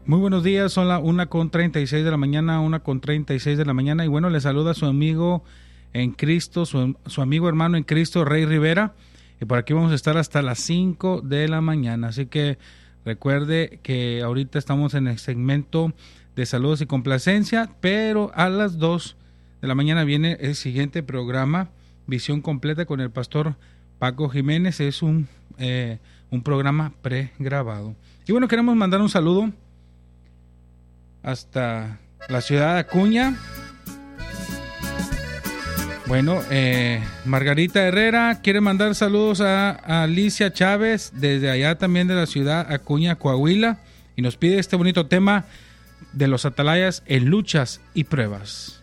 Muy buenos días, son las 1:36 de la mañana, 1:36 de la mañana. Y bueno, le saluda a su amigo en Cristo, su amigo hermano en Cristo, Rey Rivera. Y por aquí vamos a estar hasta las 5 de la mañana. Así que recuerde que ahorita estamos en el segmento de saludos y complacencia, pero a las 2 de la mañana viene el siguiente programa, Visión Completa con el pastor Paco Jiménez. Es un programa pregrabado. Y bueno, queremos mandar un saludo hasta la ciudad de Acuña. Bueno, Margarita Herrera quiere mandar saludos a Alicia Chávez desde allá también de la ciudad Acuña, Coahuila, y nos pide este bonito tema de los Atalayas en luchas y pruebas.